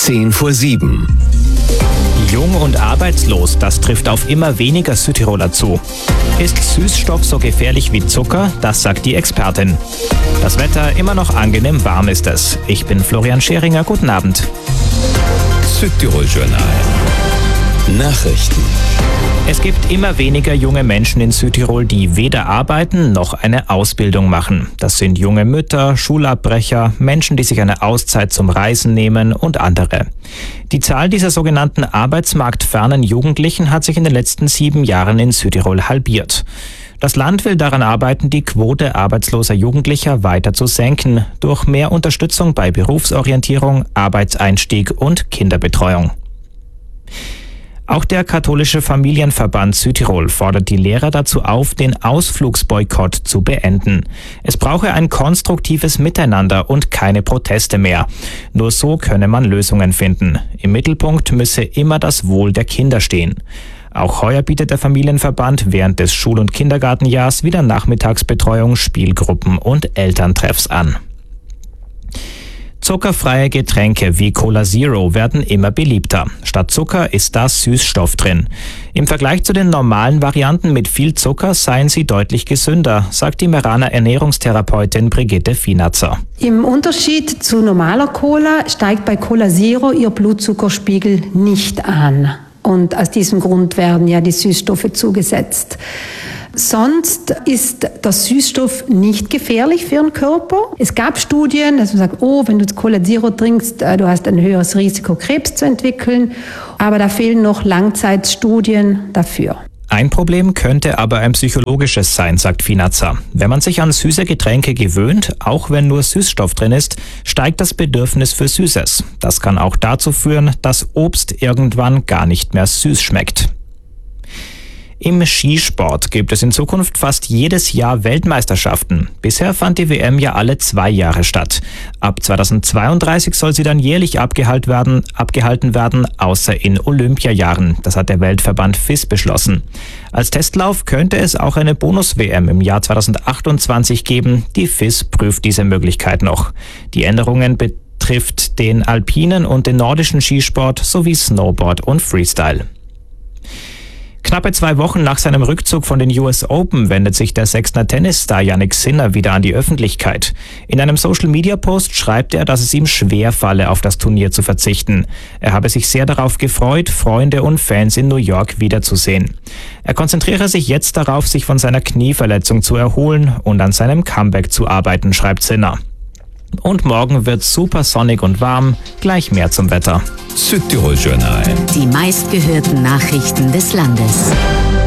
6:10. Jung und arbeitslos, das trifft auf immer weniger Südtiroler zu. Ist Süßstoff so gefährlich wie Zucker? Das sagt die Expertin. Das Wetter immer noch angenehm warm ist es. Ich bin Florian Scheringer, guten Abend. Südtirol Journal. Nachrichten. Es gibt immer weniger junge Menschen in Südtirol, die weder arbeiten noch eine Ausbildung machen. Das sind junge Mütter, Schulabbrecher, Menschen, die sich eine Auszeit zum Reisen nehmen und andere. Die Zahl dieser sogenannten arbeitsmarktfernen Jugendlichen hat sich in den letzten 7 Jahren in Südtirol halbiert. Das Land will daran arbeiten, die Quote arbeitsloser Jugendlicher weiter zu senken, durch mehr Unterstützung bei Berufsorientierung, Arbeitseinstieg und Kinderbetreuung. Auch der katholische Familienverband Südtirol fordert die Lehrer dazu auf, den Ausflugsboykott zu beenden. Es brauche ein konstruktives Miteinander und keine Proteste mehr. Nur so könne man Lösungen finden. Im Mittelpunkt müsse immer das Wohl der Kinder stehen. Auch heuer bietet der Familienverband während des Schul- und Kindergartenjahrs wieder Nachmittagsbetreuung, Spielgruppen und Elterntreffs an. Zuckerfreie Getränke wie Cola Zero werden immer beliebter. Statt Zucker ist da Süßstoff drin. Im Vergleich zu den normalen Varianten mit viel Zucker seien sie deutlich gesünder, sagt die Meraner Ernährungstherapeutin Brigitte Finatzer. Im Unterschied zu normaler Cola steigt bei Cola Zero ihr Blutzuckerspiegel nicht an. Und aus diesem Grund werden ja die Süßstoffe zugesetzt. Sonst ist der Süßstoff nicht gefährlich für den Körper. Es gab Studien, dass man sagt, wenn du Cola Zero trinkst, du hast ein höheres Risiko, Krebs zu entwickeln. Aber da fehlen noch Langzeitstudien dafür. Ein Problem könnte aber ein psychologisches sein, sagt Finatzer. Wenn man sich an süße Getränke gewöhnt, auch wenn nur Süßstoff drin ist, steigt das Bedürfnis für Süßes. Das kann auch dazu führen, dass Obst irgendwann gar nicht mehr süß schmeckt. Im Skisport gibt es in Zukunft fast jedes Jahr Weltmeisterschaften. Bisher fand die WM ja alle 2 Jahre statt. Ab 2032 soll sie dann jährlich abgehalten werden, außer in Olympiajahren. Das hat der Weltverband FIS beschlossen. Als Testlauf könnte es auch eine Bonus-WM im Jahr 2028 geben. Die FIS prüft diese Möglichkeit noch. Die Änderungen betrifft den alpinen und den nordischen Skisport sowie Snowboard und Freestyle. Knappe 2 Wochen nach seinem Rückzug von den US Open wendet sich der Sextner Tennisstar Jannik Sinner wieder an die Öffentlichkeit. In einem Social-Media-Post schreibt er, dass es ihm schwer falle, auf das Turnier zu verzichten. Er habe sich sehr darauf gefreut, Freunde und Fans in New York wiederzusehen. Er konzentriere sich jetzt darauf, sich von seiner Knieverletzung zu erholen und an seinem Comeback zu arbeiten, schreibt Sinner. Und morgen wird super sonnig und warm. Gleich mehr zum Wetter. Südtirol Journal. Die meistgehörten Nachrichten des Landes.